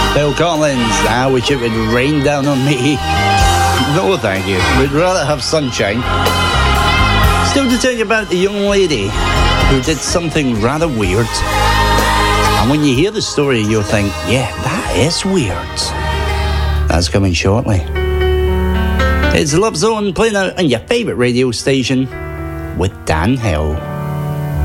Phil Collins, I wish it would rain down on me. No, thank you. We'd rather have sunshine. Still to tell you about the young lady who did something rather weird. And when you hear the story, you'll think, yeah, that is weird. That's coming shortly. It's Love Zone playing out on your favourite radio station with Dan Hill.